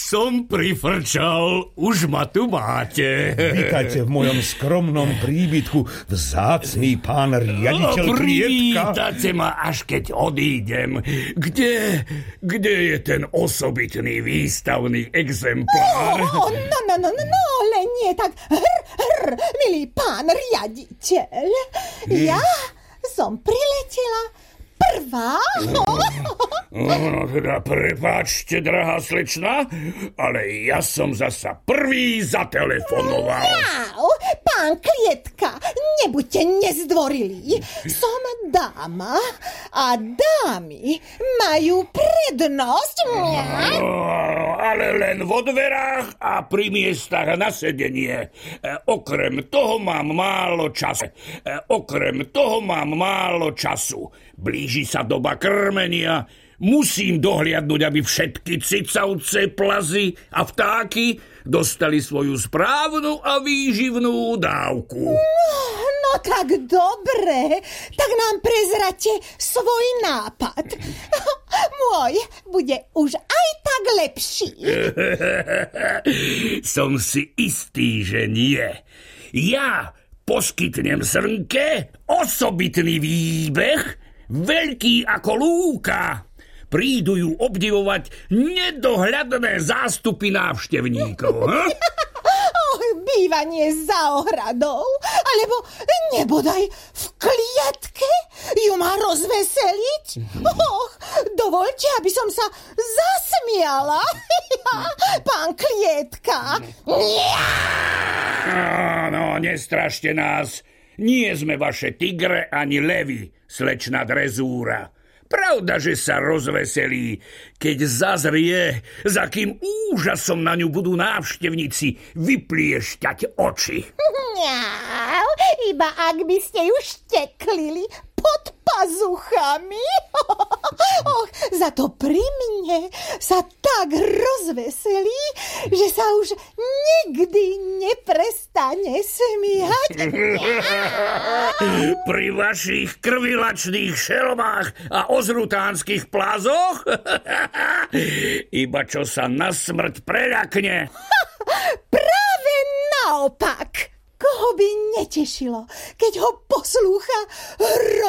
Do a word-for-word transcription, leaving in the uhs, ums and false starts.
som prifrčal, už ma tu máte. Vítajte v mojom skromnom príbytku, vzácny pán riaditeľ Klietka. Privítate ma, až keď odídem. Kde, kde je ten osobitný výstavný exemplár? Oh, no, no, no, no, no, len nie tak hr, hr, milý pán riaditeľ. Ja som priletela prvá. No, teda prepáčte, drahá slečna, ale ja som zasa prvý zatelefonoval. Au, pán Klietka, nebuďte nezdvorilí. Som dáma a dámy majú prednosť. Ale len vo dverách a pri miestach na sedenie. Okrem toho mám málo času. Okrem toho mám málo času. Blíži sa doba krmenia. Musím dohliadnúť, aby všetky cicavce, plazy a vtáky dostali svoju správnu a výživnú dávku. No, no tak dobre. Tak nám prezrate svoj nápad. Môj bude už aj tak lepší. Som si istý, že nie. Ja poskytnem Srnke osobitný výbeh, veľký ako lúka. Prídu ju obdivovať nedohľadné zástupy návštevníkov. Hm? Oh, bývanie za ohradou, alebo nebodaj v klietke ju má rozveseliť. Oh, dovoľte, aby som sa zasmiala. Pán Klietka. No, nestrašte nás. Nie sme vaše tigre ani levy, slečna Drezúra. Pravda, že sa rozveselí, keď zazrie, za kým úžasom na ňu budú návštevníci vypliešťať oči. Mňau, iba ak by ste ju šteklili pod pazuchami. Och, za to pri mne sa tak rozveselí, že sa už nikdy neprestane smiať. Pri vašich krvilačných šelmách a ozrutánskych plázoch? Iba čo sa na smrť preľakne. Práve naopak. Koho by netešilo, keď ho poslúcha